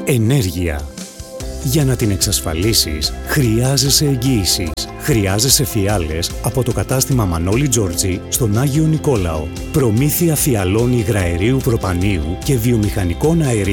Ενέργεια. Για να την εξασφαλίσεις, χρειάζεσαι εγγύησεις. Χρειάζεσαι φιάλες από το κατάστημα Μανώλη Τζόρτζη στον Άγιο Νικόλαο. Προμήθεια φιαλών υγραερίου προπανίου και βιομηχανικών αερίων